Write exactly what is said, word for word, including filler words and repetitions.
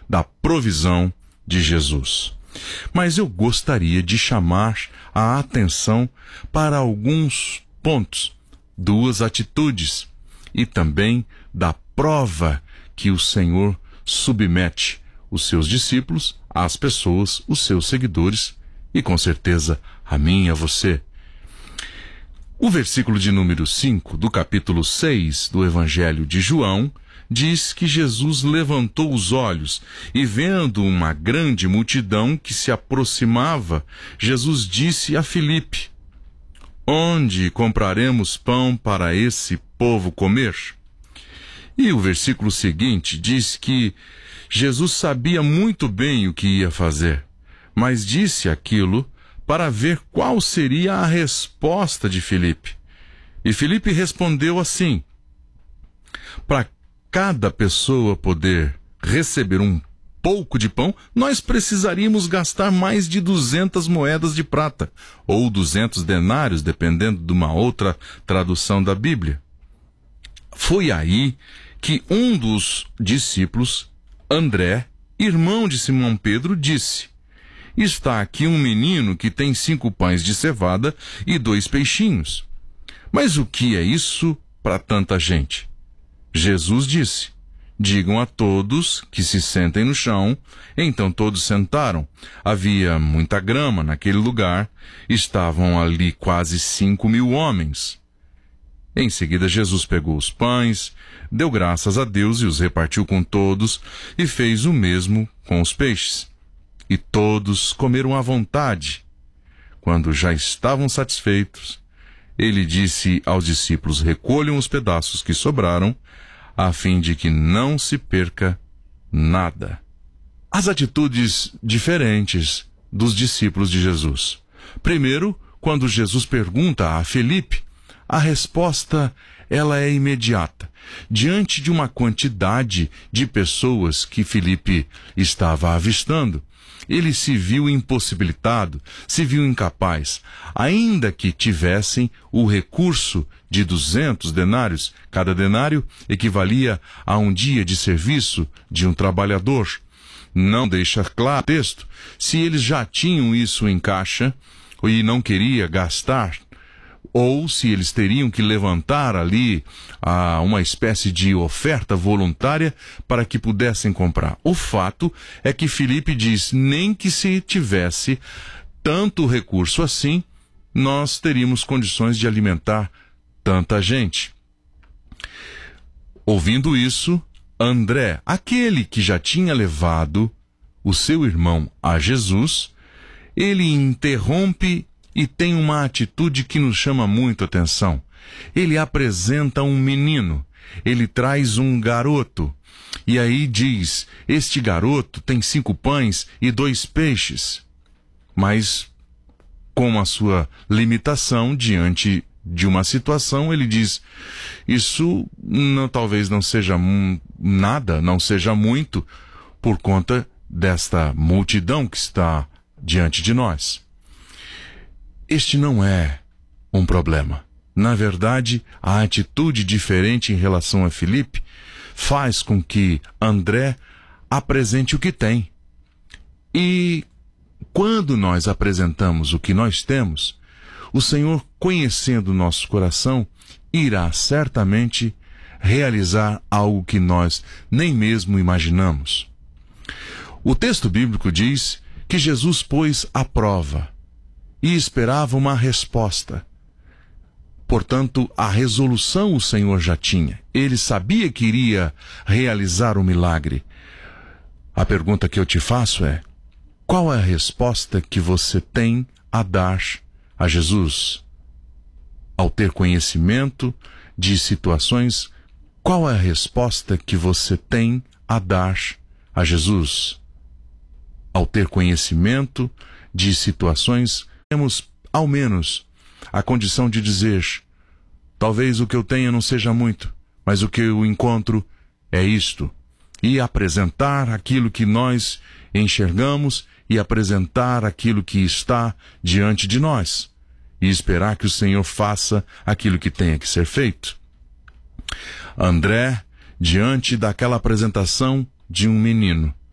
da provisão de Jesus. Mas eu gostaria de chamar a atenção para alguns pontos, duas atitudes e também da prova que o Senhor submete os seus discípulos, as pessoas, os seus seguidores e com certeza a mim e a você. O versículo de número cinco do capítulo seis do Evangelho de João diz que Jesus levantou os olhos e, vendo uma grande multidão que se aproximava, Jesus disse a Filipe: onde compraremos pão para esse povo comer? E o versículo seguinte diz que Jesus sabia muito bem o que ia fazer, mas disse aquilo para ver qual seria a resposta de Filipe. E Filipe respondeu assim: para cada pessoa poder receber um pouco de pão, nós precisaríamos gastar mais de duzentas moedas de prata, ou duzentos denários, dependendo de uma outra tradução da Bíblia. Foi aí que um dos discípulos, André, irmão de Simão Pedro, disse: está aqui um menino que tem cinco pães de cevada e dois peixinhos. Mas o que é isso para tanta gente? Jesus disse: digam a todos que se sentem no chão. Então todos sentaram. Havia muita grama naquele lugar. Estavam ali quase cinco mil homens. Em seguida Jesus pegou os pães, deu graças a Deus e os repartiu com todos, e fez o mesmo com os peixes. E todos comeram à vontade. Quando já estavam satisfeitos, ele disse aos discípulos: recolham os pedaços que sobraram, a fim de que não se perca nada. As atitudes diferentes dos discípulos de Jesus. Primeiro, quando Jesus pergunta a Filipe, a resposta ela é imediata. Diante de uma quantidade de pessoas que Filipe estava avistando, ele se viu impossibilitado, se viu incapaz, ainda que tivessem o recurso de duzentos denários. Cada denário equivalia a um dia de serviço de um trabalhador. Não deixa claro o texto se eles já tinham isso em caixa e não queria gastar, ou se eles teriam que levantar ali ah, uma espécie de oferta voluntária para que pudessem comprar. O fato é que Filipe diz: nem que se tivesse tanto recurso assim, nós teríamos condições de alimentar tanta gente. Ouvindo isso, André, aquele que já tinha levado o seu irmão a Jesus, ele interrompe e tem uma atitude que nos chama muito a atenção. Ele apresenta um menino, ele traz um garoto, e aí diz: este garoto tem cinco pães e dois peixes. Mas, com a sua limitação diante de uma situação, ele diz: isso não, talvez não seja um, nada, não seja muito, por conta desta multidão que está diante de nós. Este não é um problema. Na verdade, a atitude diferente em relação a Filipe faz com que André apresente o que tem. E quando nós apresentamos o que nós temos, o Senhor, conhecendo o nosso coração, irá certamente realizar algo que nós nem mesmo imaginamos. O texto bíblico diz que Jesus pôs à prova e esperava uma resposta. Portanto, a resolução o Senhor já tinha. Ele sabia que iria realizar o milagre. A pergunta que eu te faço é: qual é a resposta que você tem a dar a Jesus? Ao ter conhecimento de situações, qual é a resposta que você tem a dar a Jesus? Ao ter conhecimento de situações, temos ao menos a condição de dizer: talvez o que eu tenha não seja muito, mas o que eu encontro é isto. E apresentar aquilo que nós enxergamos e apresentar aquilo que está diante de nós. E esperar que o Senhor faça aquilo que tenha que ser feito. André, diante daquela apresentação de um menino,